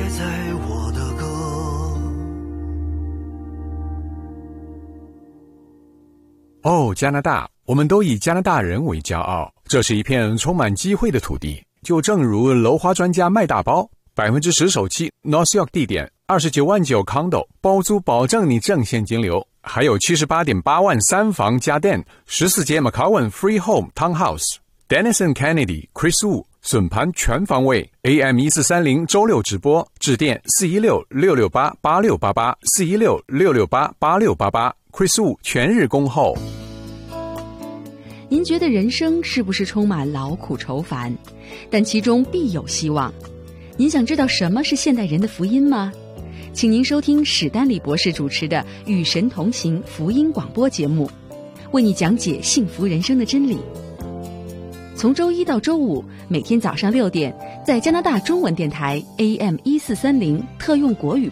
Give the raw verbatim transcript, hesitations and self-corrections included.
在我的歌。 哦，加拿大，我们都以加拿大人为骄傲，这是一片充满机会的土地。就正如楼花专家卖大包，百分之十首期 North York 地点，二十九万九 condo 包租，保证你正现金流，还有七十八点八万三房家电，十四间 McCowan Free Home Townhouse。Denison Kennedy Chris Wu 笋盘全方位 A M 一四三零 周六直播，致电四一六六六八八六八八 四一六六六八八六八八 Chris Wu 全日恭候。 您觉得人生是不是充满劳苦愁烦？但其中必有希望。您想知道什么是现代人的福音吗？请您收听史丹利博士主持的《与神同行》福音广播节目，为你讲解幸福人生的真理。从周一到周五，每天早上六点，在加拿大中文电台 A M 一四三零特用国语